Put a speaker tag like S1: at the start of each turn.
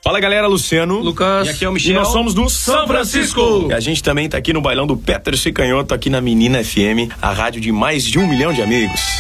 S1: Fala galera, Luciano,
S2: Lucas,
S1: e aqui é o Michel.
S2: E nós somos do São Francisco.
S1: E a gente também tá aqui no bailão do Peterson e Canhoto, aqui na Menina FM, a rádio de mais de 1 milhão de amigos.